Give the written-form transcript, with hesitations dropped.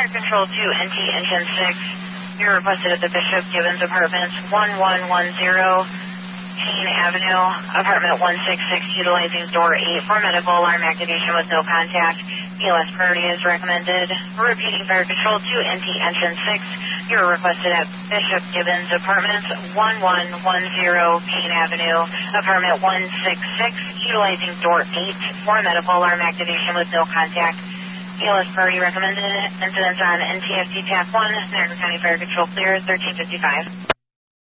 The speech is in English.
Fire Control to NT Engine 6. You're requested at the Bishop Gibbons Apartments, 1110 Payne Avenue, Apartment 166, utilizing door 8 for medical alarm activation with no contact. BLS priority is recommended. Repeating Fire Control to NT Engine 6. You're requested at Bishop Gibbons Apartments, 1110 Payne Avenue, Apartment 166, utilizing door 8 for medical alarm activation with no contact. BLS priority recommended. Incidents on NTSD TAP 1, Niagara County Fire Control clear, 1355.